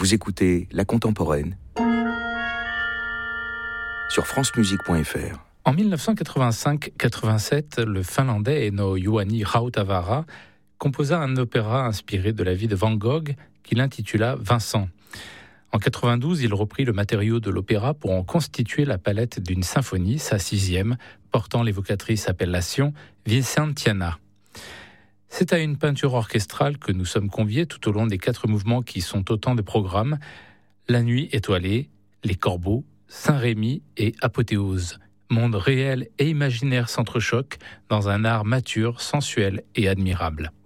Vous écoutez La Contemporaine sur francemusique.fr. En 1985-87, le Finlandais Eino Juhani Rautavaara composa un opéra inspiré de la vie de Van Gogh qu'il intitula Vincent. En 92, il reprit le matériau de l'opéra pour en constituer la palette d'une symphonie, sa 6e, portant l'évocatrice appellation Vincentiana. C'est à une peinture orchestrale que nous sommes conviés tout au long des 4 mouvements qui sont autant de programmes: La nuit étoilée, Les corbeaux, Saint-Rémy et Apothéose. Monde réel et imaginaire s'entrechoquent dans un art mature, sensuel et admirable.